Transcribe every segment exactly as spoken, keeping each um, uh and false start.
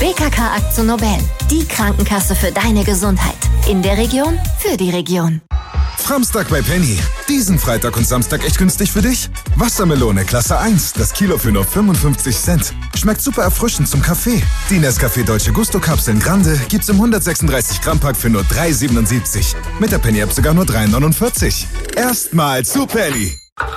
B K K AkzoNobel, die Krankenkasse für deine Gesundheit. In der Region, für die Region. Framstag bei Penny. Diesen Freitag und Samstag echt günstig für dich? Wassermelone Klasse eins, das Kilo für nur fünfundfünfzig Cent. Schmeckt super erfrischend zum Kaffee. Die Nescafé Dolce Gusto Kapseln Grande gibt's im hundertsechsunddreißig Gramm Pack für nur drei siebenundsiebzig. Mit der Penny App sogar nur drei neunundvierzig. Erstmal zu Penny.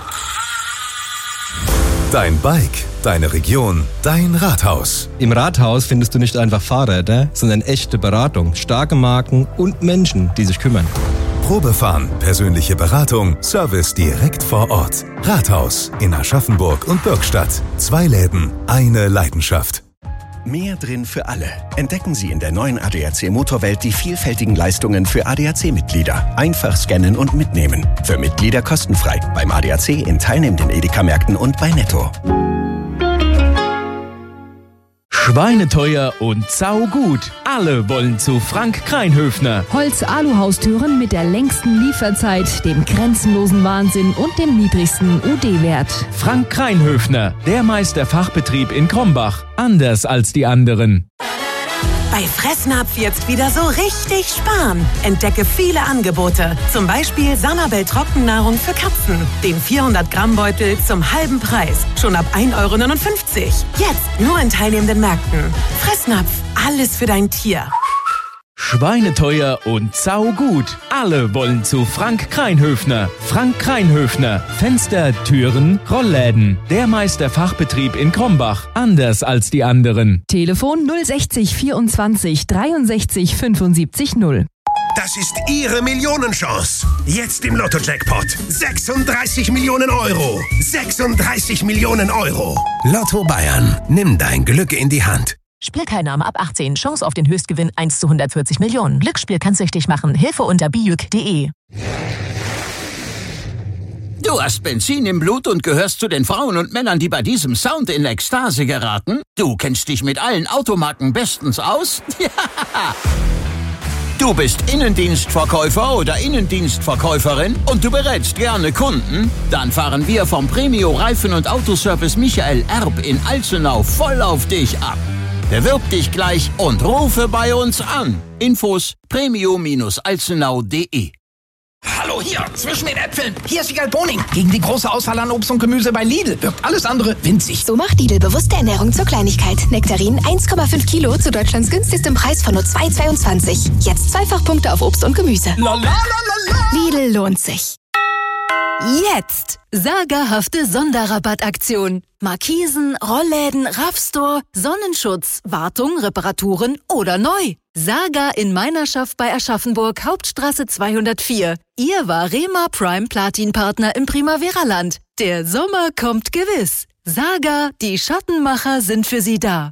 Dein Bike, deine Region, dein Rathaus. Im Rathaus findest du nicht einfach Fahrräder, sondern echte Beratung, starke Marken und Menschen, die sich kümmern. Probefahren, persönliche Beratung, Service direkt vor Ort. Rathaus in Aschaffenburg und Bürgstadt. Zwei Läden, eine Leidenschaft. Mehr drin für alle. Entdecken Sie in der neuen A D A C Motorwelt die vielfältigen Leistungen für A D A C-Mitglieder. Einfach scannen und mitnehmen. Für Mitglieder kostenfrei. Beim A D A C in teilnehmenden Edeka-Märkten und bei Netto. Schweineteuer und saugut. Alle wollen zu Frank Kreinhöfner. Holz-Alu-Haustüren mit der längsten Lieferzeit, dem grenzenlosen Wahnsinn und dem niedrigsten U D-Wert. Frank Kreinhöfner, der Meisterfachbetrieb in Krombach. Anders als die anderen. Bei Fressnapf jetzt wieder so richtig sparen. Entdecke viele Angebote. Zum Beispiel Sanabel Trockennahrung für Katzen. Den vierhundert Gramm Beutel zum halben Preis. Schon ab ein Euro neunundfünfzig. Jetzt nur in teilnehmenden Märkten. Fressnapf, alles für dein Tier. Schweineteuer und saugut. Alle wollen zu Frank Kreinhöfner. Frank Kreinhöfner. Fenster, Türen, Rollläden. Der Meisterfachbetrieb in Krombach. Anders als die anderen. Telefon null sechzig vierundzwanzig dreiundsechzig fünfundsiebzig null. Das ist Ihre Millionenchance. Jetzt im Lotto-Jackpot. sechsunddreißig Millionen Euro. sechsunddreißig Millionen Euro. Lotto Bayern. Nimm dein Glück in die Hand. Spielteilnahme ab achtzehn. Chance auf den Höchstgewinn eins zu hundertvierzig Millionen. Glücksspiel kann süchtig machen. Hilfe unter bijuk punkt de. Du hast Benzin im Blut und gehörst zu den Frauen und Männern, die bei diesem Sound in Ekstase geraten? Du kennst dich mit allen Automarken bestens aus? Ja! Du bist Innendienstverkäufer oder Innendienstverkäuferin und du berätst gerne Kunden? Dann fahren wir vom Premio Reifen- und Autoservice Michael Erb in Alzenau voll auf dich ab. Bewirb dich gleich und rufe bei uns an. Infos premio alzenau punkt de. Hallo hier, zwischen den Äpfeln. Hier ist Wiegald Boning. Gegen die große Auswahl an Obst und Gemüse bei Lidl wirkt alles andere winzig. So macht Lidl bewusste Ernährung zur Kleinigkeit. Nektarinen eins Komma fünf Kilo zu Deutschlands günstigstem Preis von nur zwei Komma zweiundzwanzig. Jetzt Zweifachpunkte auf Obst und Gemüse. La, la, la, la, la. Lidl lohnt sich. Jetzt sagerhafte Sonderrabattaktion. Markisen, Rollläden, Raffstore, Sonnenschutz, Wartung, Reparaturen oder neu. Saga in Meinerschaft bei Aschaffenburg, Hauptstraße zweihundertvier. Ihr Varema Prime Platin Partner im Primavera-Land. Der Sommer kommt gewiss. Saga, die Schattenmacher sind für Sie da.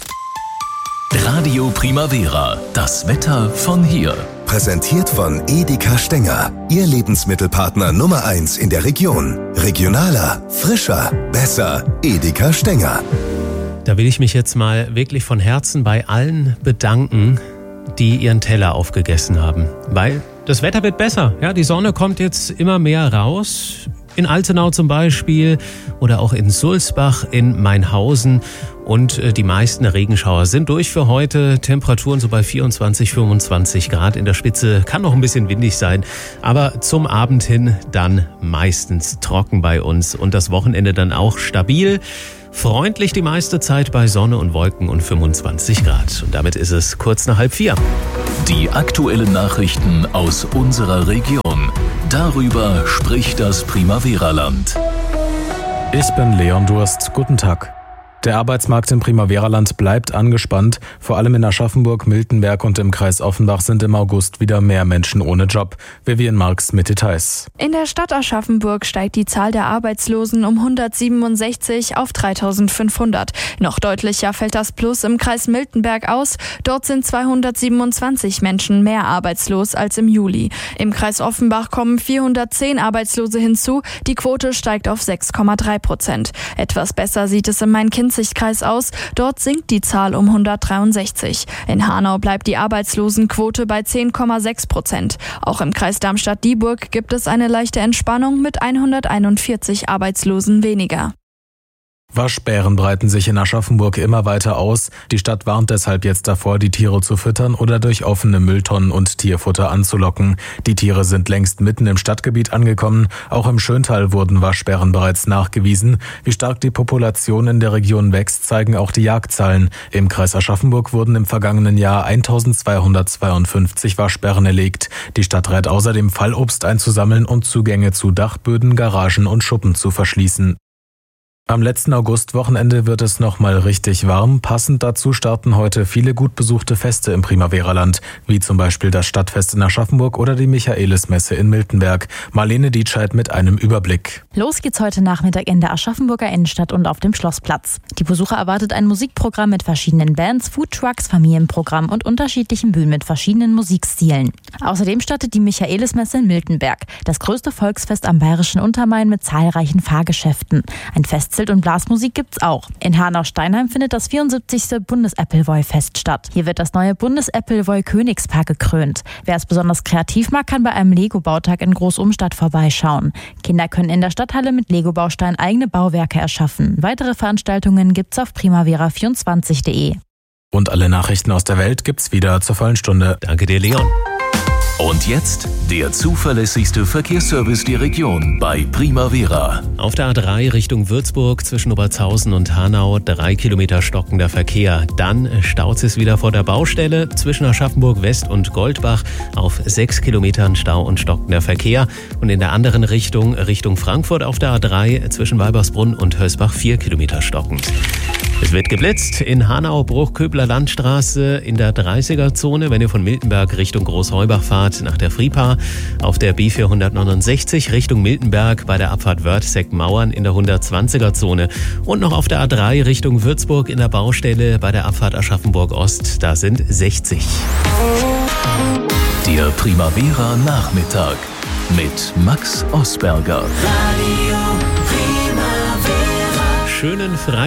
Radio Primavera, das Wetter von hier. Präsentiert von Edeka Stenger, Ihr Lebensmittelpartner Nummer eins in der Region. Regionaler, frischer, besser. Edeka Stenger. Da will ich mich jetzt mal wirklich von Herzen bei allen bedanken, die ihren Teller aufgegessen haben. Weil das Wetter wird besser. Ja, die Sonne kommt jetzt immer mehr raus. In Alzenau zum Beispiel oder auch in Sulzbach, in Mainhausen. Und die meisten Regenschauer sind durch für heute. Temperaturen so bei vierundzwanzig, fünfundzwanzig Grad. In der Spitze kann noch ein bisschen windig sein. Aber zum Abend hin dann meistens trocken bei uns. Und das Wochenende dann auch stabil. Freundlich die meiste Zeit bei Sonne und Wolken und fünfundzwanzig Grad. Und damit ist es kurz nach halb vier. Die aktuellen Nachrichten aus unserer Region. Darüber spricht das Primavera-Land. Ich bin Leon Durst. Guten Tag. Der Arbeitsmarkt im Primavera-Land bleibt angespannt. Vor allem in Aschaffenburg, Miltenberg und im Kreis Offenbach sind im August wieder mehr Menschen ohne Job. Vivian Marx mit Details. In der Stadt Aschaffenburg steigt die Zahl der Arbeitslosen um hundertsiebenundsechzig auf dreitausendfünfhundert. Noch deutlicher fällt das Plus im Kreis Miltenberg aus. Dort sind zweihundertsiebenundzwanzig Menschen mehr arbeitslos als im Juli. Im Kreis Offenbach kommen vierhundertzehn Arbeitslose hinzu. Die Quote steigt auf sechs Komma drei Prozent. Etwas besser sieht es im Main-Kinzig-Kreis aus. Dort sinkt die Zahl um hundertdreiundsechzig. In Hanau bleibt die Arbeitslosenquote bei zehn Komma sechs Prozent. Auch im Kreis Darmstadt-Dieburg gibt es eine leichte Entspannung mit hunderteinundvierzig Arbeitslosen weniger. Waschbären breiten sich in Aschaffenburg immer weiter aus. Die Stadt warnt deshalb jetzt davor, die Tiere zu füttern oder durch offene Mülltonnen und Tierfutter anzulocken. Die Tiere sind längst mitten im Stadtgebiet angekommen. Auch im Schöntal wurden Waschbären bereits nachgewiesen. Wie stark die Population in der Region wächst, zeigen auch die Jagdzahlen. Im Kreis Aschaffenburg wurden im vergangenen Jahr eintausendzweihundertzweiundfünfzig Waschbären erlegt. Die Stadt rät außerdem, Fallobst einzusammeln und Zugänge zu Dachböden, Garagen und Schuppen zu verschließen. Am letzten Augustwochenende wird es nochmal richtig warm. Passend dazu starten heute viele gut besuchte Feste im Primaveraland, wie zum Beispiel das Stadtfest in Aschaffenburg oder die Michaelismesse in Miltenberg. Marlene Dietscheid mit einem Überblick. Los geht's heute Nachmittag in der Aschaffenburger Innenstadt und auf dem Schlossplatz. Die Besucher erwartet ein Musikprogramm mit verschiedenen Bands, Foodtrucks, Familienprogramm und unterschiedlichen Bühnen mit verschiedenen Musikstilen. Außerdem startet die Michaelismesse in Miltenberg, das größte Volksfest am bayerischen Untermain mit zahlreichen Fahrgeschäften. Ein Fest Zelt- und Blasmusik gibt's auch. In Hanau-Steinheim findet das vierundsiebzigste Bundes-Appleboy-Fest statt. Hier wird das neue Bundes-Appleboy-Königspaar gekrönt. Wer es besonders kreativ mag, kann bei einem Lego-Bautag in Groß-Umstadt vorbeischauen. Kinder können in der Stadthalle mit Lego-Bausteinen eigene Bauwerke erschaffen. Weitere Veranstaltungen gibt's auf primavera vierundzwanzig punkt de. Und alle Nachrichten aus der Welt gibt's wieder zur vollen Stunde. Danke dir, Leon. Und jetzt der zuverlässigste Verkehrsservice der Region bei Primavera. Auf der A drei Richtung Würzburg zwischen Obertshausen und Hanau drei Kilometer stockender Verkehr. Dann staut es wieder vor der Baustelle zwischen Aschaffenburg West und Goldbach auf sechs Kilometern Stau und stockender Verkehr. Und in der anderen Richtung, Richtung Frankfurt auf der A drei zwischen Weibersbrunn und Hösbach vier Kilometer stockend. Es wird geblitzt in Hanau, Bruchköbler Landstraße in der dreißiger-Zone, wenn ihr von Miltenberg Richtung Großheubach fahrt, nach der Fripa. Auf der B vierhundertneunundsechzig Richtung Miltenberg bei der Abfahrt Wörthseck-Mauern in der hundertzwanziger-Zone. Und noch auf der A drei Richtung Würzburg in der Baustelle bei der Abfahrt Aschaffenburg Ost, da sind sechzig. Der Primavera Nachmittag mit Max Osberger. Schönen Freitag.